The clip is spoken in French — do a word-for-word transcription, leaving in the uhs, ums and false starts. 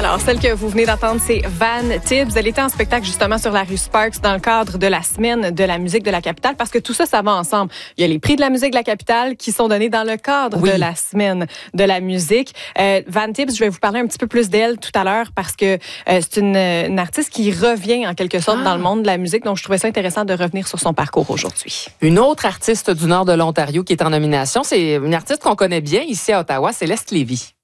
Alors, celle que vous venez d'entendre, c'est Van Tibbs. Elle était en spectacle justement sur la rue Sparks dans le cadre de la semaine de la musique de la capitale parce que tout ça, ça va ensemble. Il y a les prix de la musique de la capitale qui sont donnés dans le cadre oui. de la semaine de la musique. Euh, Van Tibbs, je vais vous parler un petit peu plus d'elle tout à l'heure parce que euh, c'est une, une artiste qui revient en quelque sorte ah. dans le monde de la musique. Donc, je trouvais ça intéressant de revenir sur son parcours aujourd'hui. Une autre artiste du nord de l'Ontario qui est en nomination, c'est une artiste qu'on connaît bien ici à Ottawa, Céleste Lévy.